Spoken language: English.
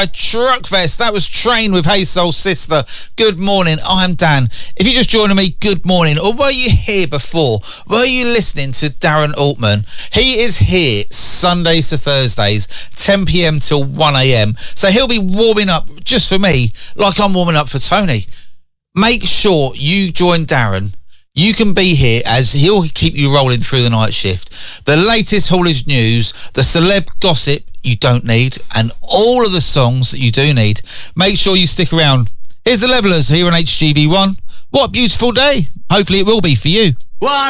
Truckfest. That was Train with Hey Soul Sister. Good morning, I'm Dan. If you're just joining me, good morning. Or were you here before? Were you listening to Darren Altman? He is here Sundays to Thursdays, 10 p.m. till 1 a.m. So he'll be warming up just for me like I'm warming up for Tony. Make sure you join Darren. You can be here as he'll keep you rolling through the night shift. The latest haulage news, the celeb gossip you don't need, and all of the songs that you do need. Make sure you stick around. Here's the Levellers here on HGV1. What a beautiful day. Hopefully it will be for you.